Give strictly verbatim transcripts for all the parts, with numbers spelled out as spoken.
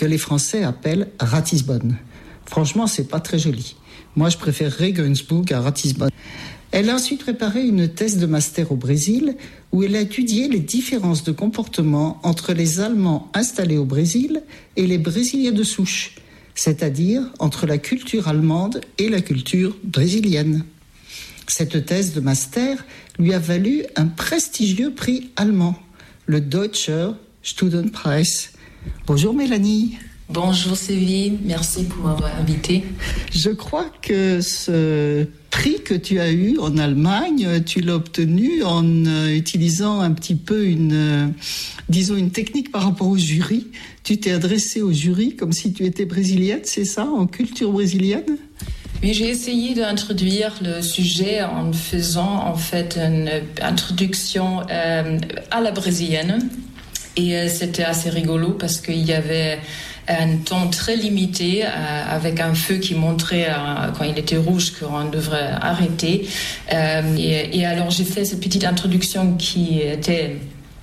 que les Français appellent Ratisbonne. Franchement, c'est pas très joli. Moi, je préférerais Gainsbourg à Ratisbonne. Elle a ensuite préparé une thèse de master au Brésil où elle a étudié les différences de comportement entre les Allemands installés au Brésil et les Brésiliens de souche, c'est-à-dire entre la culture allemande et la culture brésilienne. Cette thèse de master lui a valu un prestigieux prix allemand, le Deutscher Studentenpreis. Bonjour Mélanie. Bonjour Sylvie, merci pour m'avoir invitée. Je crois que ce prix que tu as eu en Allemagne, tu l'as obtenu en euh, utilisant un petit peu une, euh, disons une technique par rapport au jury. Tu t'es adressée au jury comme si tu étais brésilienne, c'est ça, en culture brésilienne ? Oui, j'ai essayé d'introduire le sujet en faisant en fait une introduction euh, à la brésilienne. Et euh, c'était assez rigolo parce qu'il y avait un temps très limité euh, avec un feu qui montrait euh, quand il était rouge qu'on devrait arrêter. Euh, et, et alors j'ai fait cette petite introduction qui était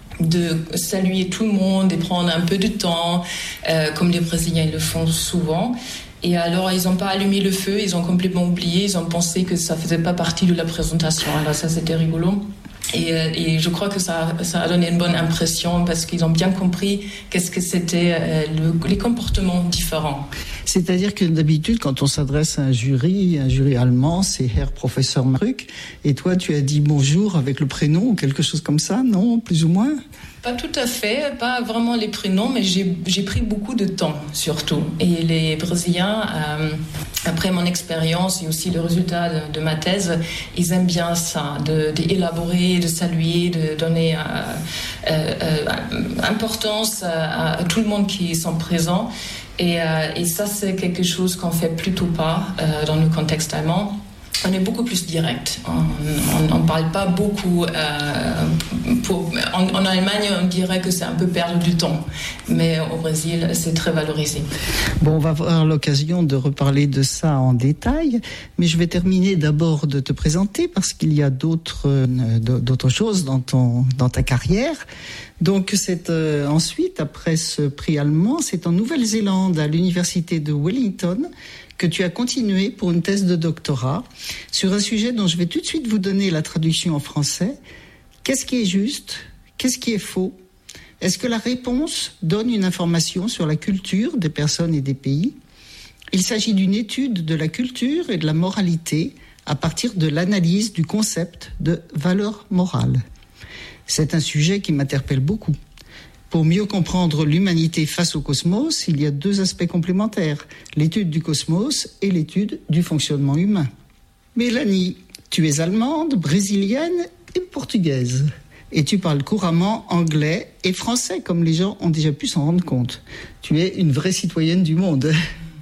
de saluer tout le monde et prendre un peu de temps, euh, comme les Brésiliens le font souvent. Et alors, ils n'ont pas allumé le feu, ils ont complètement oublié, ils ont pensé que ça ne faisait pas partie de la présentation. Alors ça, c'était rigolo. Et, et je crois que ça, ça a donné une bonne impression parce qu'ils ont bien compris qu'est-ce que c'était euh, le, les comportements différents. C'est-à-dire que d'habitude, quand on s'adresse à un jury, un jury allemand, c'est Herr Professeur Maruk, et toi, tu as dit bonjour avec le prénom ou quelque chose comme ça, non, plus ou moins ? Pas tout à fait, pas vraiment les prénoms, mais j'ai, j'ai pris beaucoup de temps, surtout. Et les Brésiliens, euh, après mon expérience et aussi le résultat de, de ma thèse, ils aiment bien ça, de, d'élaborer, de saluer, de donner euh, euh, euh, importance à, à tout le monde qui sont présents. Et, euh, et ça, c'est quelque chose qu'on fait plutôt pas euh, dans le contexte allemand. On est beaucoup plus direct. On ne parle pas beaucoup. Euh, pour, en, en Allemagne, on dirait que c'est un peu perdre du temps. Mais au Brésil, c'est très valorisé. Bon, on va avoir l'occasion de reparler de ça en détail. Mais je vais terminer d'abord de te présenter parce qu'il y a d'autres, euh, d'autres choses dans, ton, dans ta carrière. Donc, c'est euh, ensuite, après ce prix allemand, c'est en Nouvelle-Zélande, à l'université de Wellington, que tu as continué pour une thèse de doctorat sur un sujet dont je vais tout de suite vous donner la traduction en français. Qu'est-ce qui est juste ? Qu'est-ce qui est faux ? Est-ce que la réponse donne une information sur la culture des personnes et des pays ? Il s'agit d'une étude de la culture et de la moralité à partir de l'analyse du concept de valeur morale. C'est un sujet qui m'interpelle beaucoup. Pour mieux comprendre l'humanité face au cosmos, il y a deux aspects complémentaires, l'étude du cosmos et l'étude du fonctionnement humain. Mélanie, tu es allemande, brésilienne et portugaise. Et tu parles couramment anglais et français, comme les gens ont déjà pu s'en rendre compte. Tu es une vraie citoyenne du monde.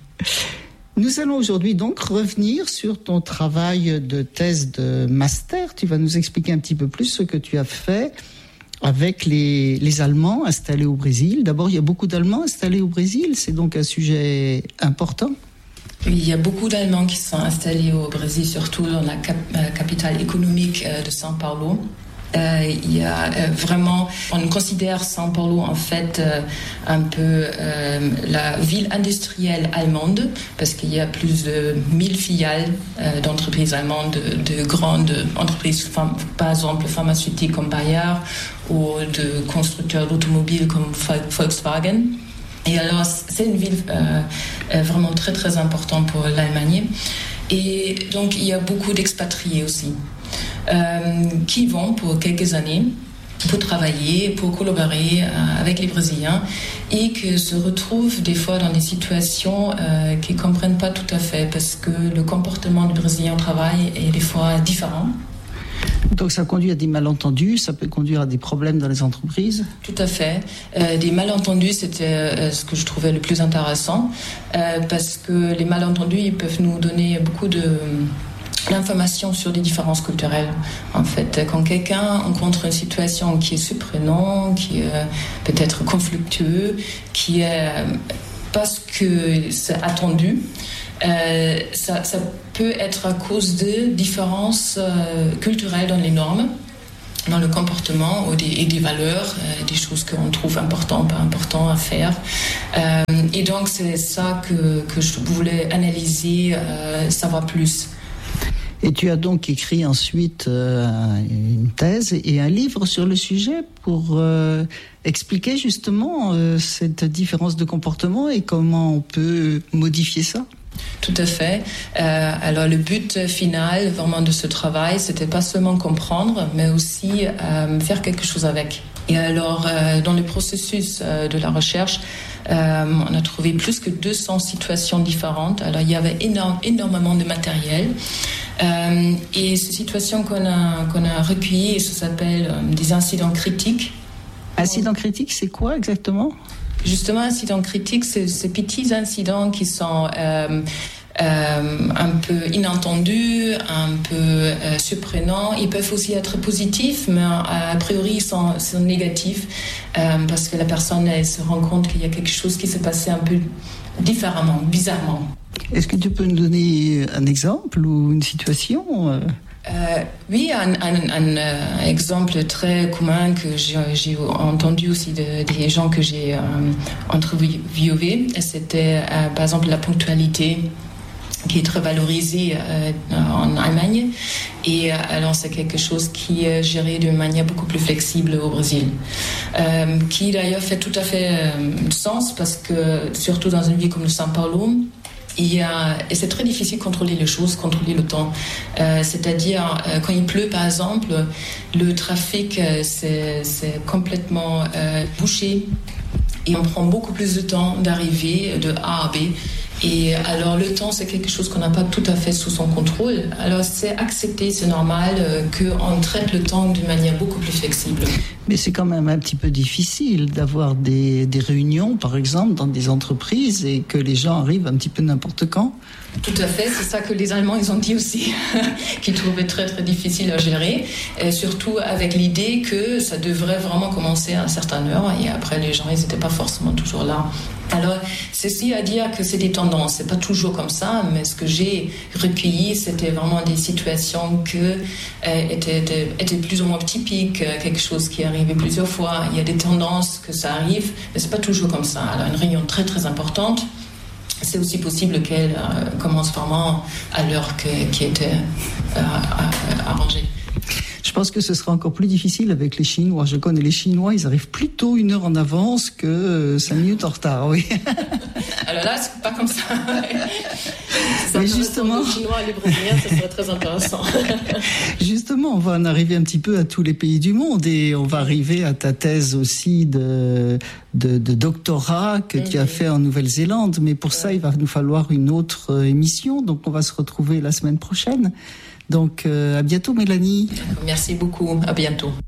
Nous allons aujourd'hui donc revenir sur ton travail de thèse de master. Tu vas nous expliquer un petit peu plus ce que tu as fait avec les, les Allemands installés au Brésil. D'abord, il y a beaucoup d'Allemands installés au Brésil, c'est donc un sujet important. Oui, il y a beaucoup d'Allemands qui sont installés au Brésil, surtout dans la cap- euh, capitale économique euh, de São Paulo. Euh, il y a euh, vraiment, on considère São Paulo en fait euh, un peu euh, la ville industrielle allemande parce qu'il y a plus de mille filiales euh, d'entreprises allemandes, de, de grandes entreprises, par exemple pharmaceutiques comme Bayer ou de constructeurs d'automobiles comme Volkswagen. Et alors c'est une ville euh, vraiment très très importante pour l'Allemagne. Et donc il y a beaucoup d'expatriés aussi. Euh, qui vont pour quelques années pour travailler, pour collaborer euh, avec les Brésiliens et qui se retrouvent des fois dans des situations euh, qu'ils ne comprennent pas tout à fait parce que le comportement des Brésiliens au travail est des fois différent. Donc ça conduit à des malentendus, ça peut conduire à des problèmes dans les entreprises ? Tout à fait. Euh, des malentendus, c'était euh, ce que je trouvais le plus intéressant euh, parce que les malentendus, ils peuvent nous donner beaucoup de... l'information sur les différences culturelles. En fait, quand quelqu'un rencontre une situation qui est surprenante, qui est peut-être conflictueux, qui est parce que c'est attendu, euh, ça, ça peut être à cause de différences euh, culturelles dans les normes. dans le comportement ou des, et des valeurs, euh, des choses qu'on trouve importantes, pas importantes à faire. Euh, et donc c'est ça que, que je voulais analyser, euh, savoir plus. Et tu as donc écrit ensuite euh, une thèse et un livre sur le sujet pour euh, expliquer justement euh, cette différence de comportement et comment on peut modifier ça. Tout à fait. Euh, alors le but final vraiment de ce travail, c'était pas seulement comprendre, mais aussi euh, faire quelque chose avec. Et alors euh, dans le processus euh, de la recherche, euh, on a trouvé plus que deux cents situations différentes. Alors il y avait énorme, énormément de matériel. Euh, et ces situations qu'on a, qu'on a recueillies, ça s'appelle euh, des incidents critiques. Incidents critiques, c'est quoi exactement ? Justement, incidents critiques, c'est ces petits incidents qui sont euh, euh, un peu inattendus, un peu euh, surprenants. Ils peuvent aussi être positifs, mais a priori, ils sont, sont négatifs euh, parce que la personne elle, se rend compte qu'il y a quelque chose qui s'est passé un peu différemment, bizarrement. Est-ce que tu peux nous donner un exemple ou une situation ? Euh, oui, un, un, un, un exemple très commun que j'ai, j'ai entendu aussi de, des gens que j'ai euh, interviewés, c'était euh, par exemple la ponctualité qui est très valorisée euh, en Allemagne. Et euh, alors c'est quelque chose qui est géré d'une manière beaucoup plus flexible au Brésil, euh, qui d'ailleurs fait tout à fait euh, sens parce que surtout dans une ville comme le São Paulo, Et, euh, et c'est très difficile de contrôler les choses, contrôler le temps. Euh, c'est-à-dire, euh, quand il pleut, par exemple, le trafic, euh, c'est, c'est complètement euh, bouché. Et on prend beaucoup plus de temps d'arriver de A à B. Et alors, le temps, c'est quelque chose qu'on n'a pas tout à fait sous son contrôle. Alors, c'est accepté, c'est normal euh, qu'on traite le temps d'une manière beaucoup plus flexible. Mais c'est quand même un petit peu difficile d'avoir des, des réunions, par exemple, dans des entreprises et que les gens arrivent un petit peu n'importe quand. Tout à fait, c'est ça que les Allemands ils ont dit aussi, qu'ils trouvaient très très difficile à gérer, et surtout avec l'idée que ça devrait vraiment commencer à une certaine heure et après les gens ils n'étaient pas forcément toujours là. Alors, ceci à dire que c'est des tendances, c'est pas toujours comme ça, mais ce que j'ai recueilli, c'était vraiment des situations qui euh, étaient, étaient, étaient plus ou moins typiques, quelque chose qui arrivait plusieurs fois. Il y a des tendances que ça arrive, mais c'est pas toujours comme ça. Alors, une réunion très très importante, c'est aussi possible qu'elle euh, commence vraiment à l'heure que, qui était euh, arrangée. Je pense que ce sera encore plus difficile avec les Chinois. Je connais les Chinois, ils arrivent plutôt une heure en avance que cinq minutes en retard, oui. Alors là, c'est pas comme ça. Mais justement, les Chinois et les Brésiliens, ça serait très intéressant. Justement, on va en arriver un petit peu à tous les pays du monde et on va arriver à ta thèse aussi de, de, de doctorat que mm-hmm. tu as fait en Nouvelle-Zélande. Mais pour ouais. ça, il va nous falloir une autre émission. Donc, on va se retrouver la semaine prochaine. Donc, euh, à bientôt, Mélanie. Merci beaucoup. À bientôt.